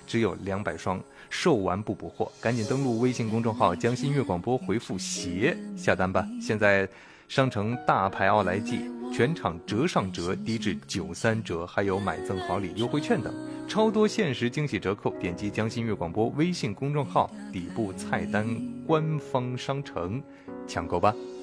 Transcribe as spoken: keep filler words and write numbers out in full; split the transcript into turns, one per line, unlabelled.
只有两百双，售完不补货，赶紧登录微信公众号江西音乐广播，回复鞋下单吧。现在商城大牌奥莱季全场折上折，低至九三折，还有买赠好礼优惠券等超多限时惊喜折扣。点击江西音乐广播微信公众号底部菜单官方商城抢购吧。